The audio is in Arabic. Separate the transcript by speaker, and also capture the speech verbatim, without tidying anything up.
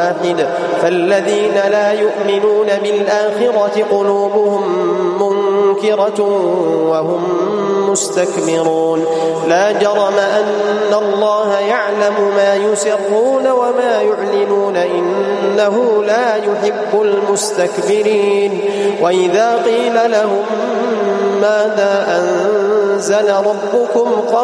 Speaker 1: واحد. فالذين لا يؤمنون بالآخرة قلوبهم منكرة وهم مستكبرون. لا جرم أن الله يعلم ما يسرون وما يعلنون إنه لا يحب المستكبرين. وإذا قيل لهم ماذا أنزل ربكم